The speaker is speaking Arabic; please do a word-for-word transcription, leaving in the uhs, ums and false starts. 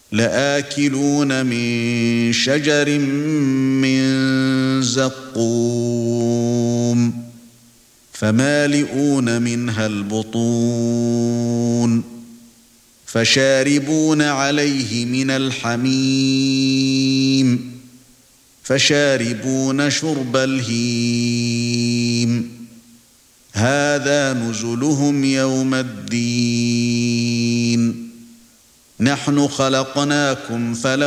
لآكلون من شجر من زقوم فمالئون منها البطون فشاربون عليه من الحميم فشاربون شرب الهيم هذا نزلهم يوم الدين نحن خلقناكم فلولا